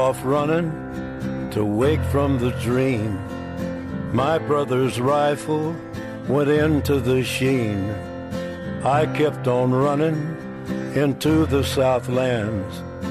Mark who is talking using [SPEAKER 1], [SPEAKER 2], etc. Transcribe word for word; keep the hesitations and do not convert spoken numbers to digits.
[SPEAKER 1] off running to wake from the dream. My brother's rifle went into the sheen. I kept on running into the Southlands.